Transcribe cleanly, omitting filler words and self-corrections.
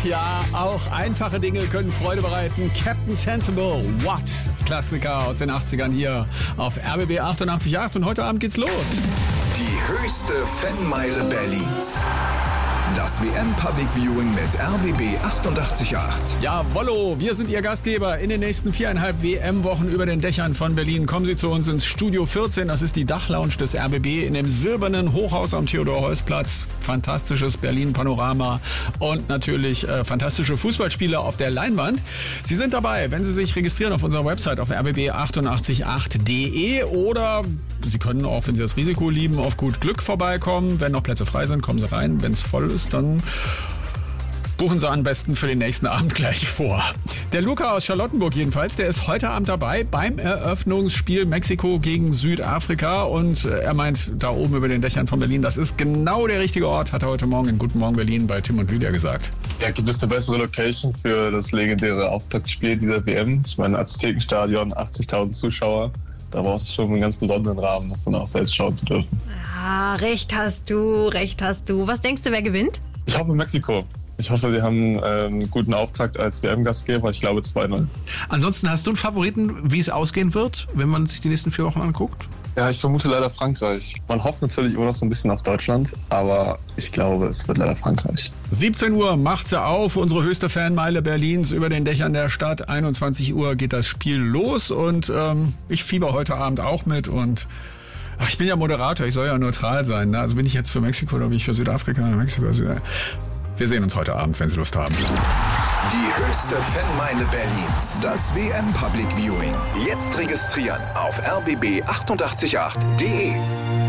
Ja, auch einfache Dinge können Freude bereiten. Captain Sensible, What? Klassiker aus den 80ern hier auf RBB 88.8 und heute Abend geht's los. Die höchste Fanmeile Berlins. Das WM Public Viewing mit RBB 88.8. Jawollo, wir sind Ihr Gastgeber in den nächsten 4,5 WM-Wochen über den Dächern von Berlin. Kommen Sie zu uns ins Studio 14, das ist die Dachlounge des RBB in dem silbernen Hochhaus am Theodor-Heuss-Platz. Fantastisches Berlin-Panorama und natürlich fantastische Fußballspiele auf der Leinwand. Sie sind dabei, wenn Sie sich registrieren auf unserer Website auf rbb888.de oder Sie können auch, wenn Sie das Risiko lieben, auf gut Glück vorbeikommen. Wenn noch Plätze frei sind, kommen Sie rein. Wenn es voll ist, dann buchen Sie am besten für den nächsten Abend gleich vor. Der Luca aus Charlottenburg jedenfalls, der ist heute Abend dabei beim Eröffnungsspiel Mexiko gegen Südafrika und er meint, da oben über den Dächern von Berlin, das ist genau der richtige Ort, hat er heute Morgen in Guten Morgen Berlin bei Tim und Lydia gesagt. Ja, gibt es eine bessere Location für das legendäre Auftaktspiel dieser WM? Ich meine, Aztekenstadion, 80.000 Zuschauer. Da braucht es schon einen ganz besonderen Rahmen, das dann auch selbst schauen zu dürfen. Ja, recht hast du. Was denkst du, wer gewinnt? Ich hoffe Mexiko. Ich hoffe, sie haben einen guten Auftakt als WM-Gastgeber. Ich glaube 2-0. Ansonsten hast du einen Favoriten, wie es ausgehen wird, wenn man sich die nächsten 4 Wochen anguckt? Ja, ich vermute leider Frankreich. Man hofft natürlich immer noch so ein bisschen auf Deutschland, aber ich glaube, es wird leider Frankreich. 17 Uhr macht sie auf, unsere höchste Fanmeile Berlins über den Dächern der Stadt. 21 Uhr geht das Spiel los und ich fieber heute Abend auch mit und ich bin ja Moderator, ich soll ja neutral sein. Ne? Also bin ich jetzt für Mexiko oder bin ich für Südafrika? Wir sehen uns heute Abend, wenn Sie Lust haben. Die höchste Fanmeile Berlins. Das WM Public Viewing. Jetzt registrieren auf rbb888.de.